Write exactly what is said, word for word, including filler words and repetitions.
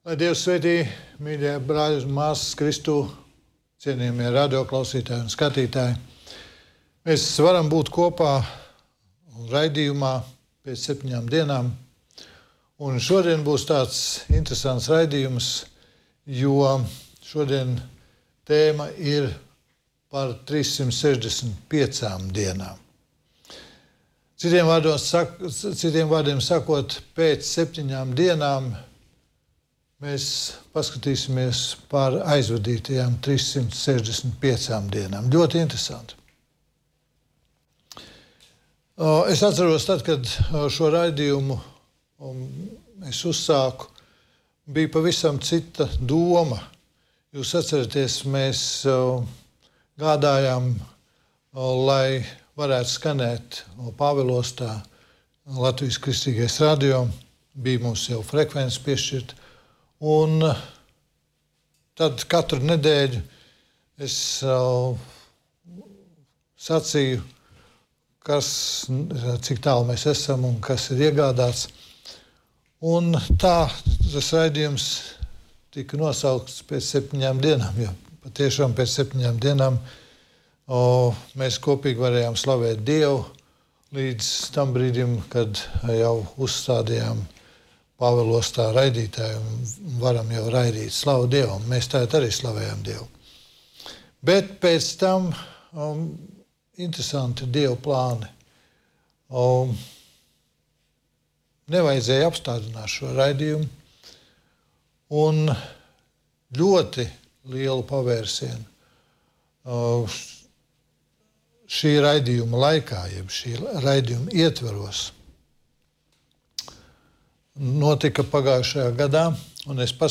Lai Dievs svētī, mīļie brāļi un māsas Kristū, cienījamie radioklausītāji un skatītāji. Mēs varam būt kopā raidījumā pēc septiņām dienām. Un šodien būs tāds interesants raidījums, jo šodien tēma ir par trīssimt sešdesmit piecām dienām. Citiem, vārdos, sak, citiem vārdiem sakot, pēc septiņām dienām mēs paskatīsimies par aizvadītajām trīssimt sešdesmit piecām dienām. Ļoti interesanti. Es atceros, tad, kad šo raidījumu es uzsāku, bija pavisam cita doma. Jūs atceraties, mēs gādājām, lai varētu skanēt Pāvilostā Latvijas Kristīgais radio. Bija mums jau frekvences piešķirta. Un tad katru nedēļu es uh, sacīju, kas, cik tālu mēs esam un kas ir iegādāts. Un tā tas raidījums tika nosaukts pēc septiņām dienām, jo patiešām pēc septiņām dienām o, mēs kopīgi varējām slavēt Dievu līdz tam brīdim, kad jau uzstādījām Pāvilostā raidītāju un varam jau raidīt slavu Dievam. Mēs tātad arī slavējam Dievu. Bet pēc tam um, interesanti Dieva plāni. Um, nevajadzēja apstādināt šo raidījumu un ļoti lielu pavērsienu uh, šī raidījuma laikā, jeb šī raidījuma ietveros notika pagājušajā gadā, un es